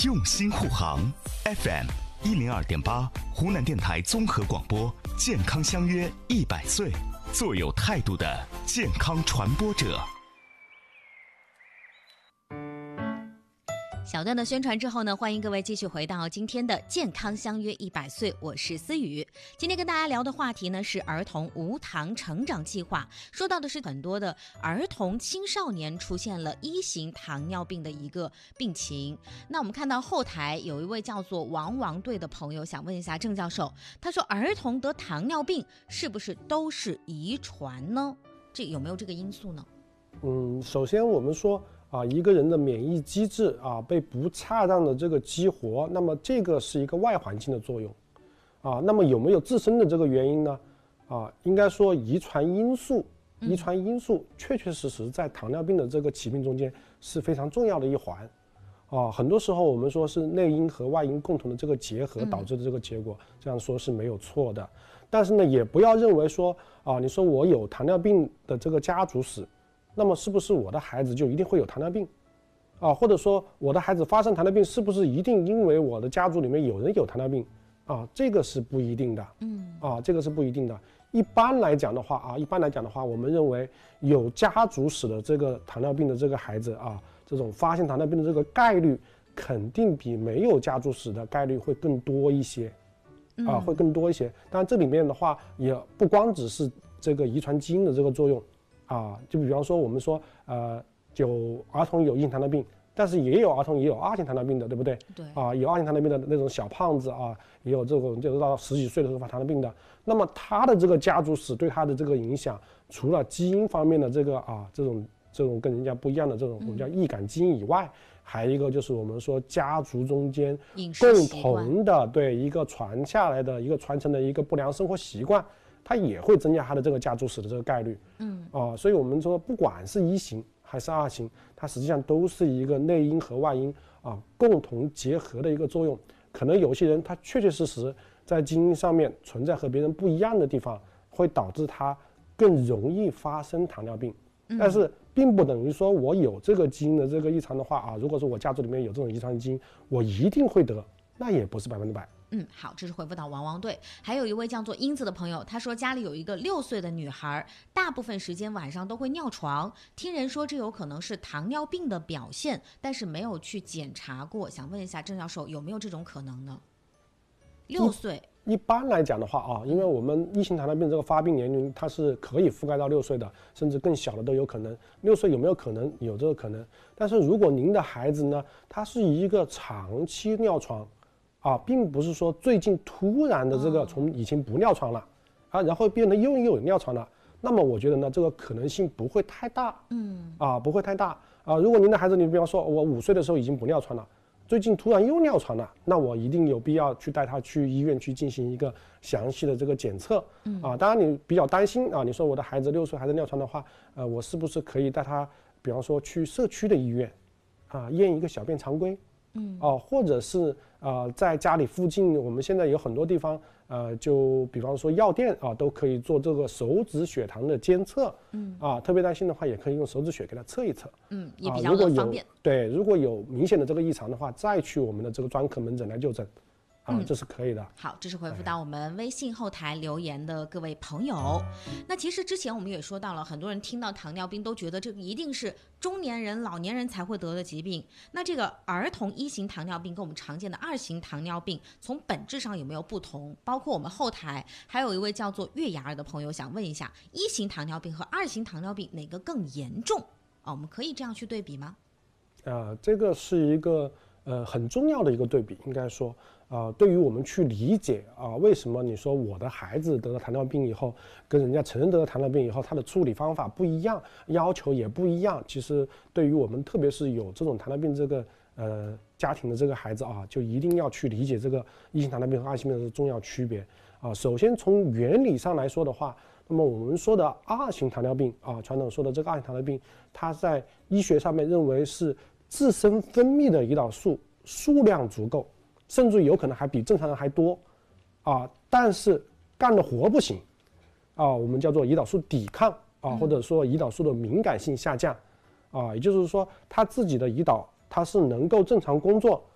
用心护航 FM102.8，湖南电台综合广播，健康相约100岁，做有态度的健康传播者。 小段的宣传之后呢，欢迎各位继续回到今天的健康相约100岁，我是思雨。今天跟大家聊的话题呢是儿童无糖成长计划，说到的是很多的儿童青少年出现了1型糖尿病的一个病情。那我们看到后台有一位叫做王王队的朋友想问一下郑教授，他说儿童得糖尿病是不是都是遗传呢？这有没有这个因素呢？ 首先我们说一个人的免疫机制被不恰当的这个激活，那么这个是一个外环境的作用那么有没有自身的这个原因呢？应该说遗传因素确确实实在糖尿病的这个起病中间是非常重要的一环很多时候我们说是内因和外因共同的这个结合导致的这个结果，这样说是没有错的。但是呢，也不要认为说你说我有糖尿病的这个家族史，那么是不是我的孩子就一定会有糖尿病或者说我的孩子发生糖尿病是不是一定因为我的家族里面有人有糖尿病这个是不一定的这个是不一定的。一般来讲的话我们认为有家族史的这个糖尿病的这个孩子这种发现糖尿病的这个概率肯定比没有家族史的概率会更多一些会更多一些。当然这里面的话也不光只是这个遗传基因的这个作用就比方说我们说有儿童有1型糖尿病，但是也有儿童也有2型糖尿病的，对不对？ 对有2型糖尿病的那种小胖子也有这种就是到10几岁的时候发糖尿病的。那么他的这个家族史对他的这个影响，除了基因方面的这个这种跟人家不一样的这种我们叫易感基因以外，还有一个就是我们说家族中间共同的对一个传下来的一个传承的一个不良生活习惯，它也会增加它的这个家族史的这个概率所以我们说不管是1型还是2型，它实际上都是一个内因和外因共同结合的一个作用。可能有些人他确确实实在基因上面存在和别人不一样的地方，会导致他更容易发生糖尿病但是并不等于说我有这个基因的这个异常的话如果说我家族里面有这种遗传基因，我一定会得，那也不是100%。 好，这是回复到王王队。还有一位叫做英子的朋友，他说家里有一个6岁的女孩，大部分时间晚上都会尿床，听人说这有可能是糖尿病的表现，但是没有去检查过，想问一下郑教授有没有这种可能呢？6岁一般来讲的话因为我们1型糖尿病这个发病年龄它是可以覆盖到6岁的，甚至更小的都有可能。6岁有没有可能？有这个可能。但是如果您的孩子呢，他是一个长期尿床并不是说最近突然的这个从以前不尿床了然后变得又有尿床了，那么我觉得呢这个可能性不会太大不会太大如果您的孩子，你比方说我5岁的时候已经不尿床了，最近突然又尿床了，那我一定有必要去带他去医院去进行一个详细的这个检测当然你比较担心你说我的孩子6岁还在尿床的话我是不是可以带他比方说去社区的医院验一个小便常规或者是在家里附近，我们现在有很多地方就比方说药店都可以做这个手指血糖的监测特别担心的话也可以用手指血给它测一测也比较的方便。 对，如果有明显的这个异常的话，再去我们的这个专科门诊来就诊这是可以的。 好，这是回复到我们微信后台留言的各位朋友。那其实之前我们也说到了，很多人听到糖尿病都觉得这个一定是中年人老年人才会得的疾病。那这个儿童1型糖尿病跟我们常见的2型糖尿病从本质上有没有不同？包括我们后台还有一位叫做月牙儿的朋友想问一下，1型糖尿病和2型糖尿病哪个更严重我们可以这样去对比吗？ 这个是一个很重要的一个对比，应该说对于我们去理解为什么你说我的孩子得了糖尿病以后跟人家成人得了糖尿病以后他的处理方法不一样，要求也不一样，其实对于我们特别是有这种糖尿病这个家庭的这个孩子就一定要去理解这个1型糖尿病和2型病的重要区别首先从原理上来说的话，那么我们说的2型糖尿病传统说的这个2型糖尿病，它在医学上面认为是自身分泌的胰岛素数量足够，甚至有可能还比正常人还多但是干的活不行我们叫做胰岛素抵抗或者说胰岛素的敏感性下降也就是说他自己的胰岛它是能够正常工作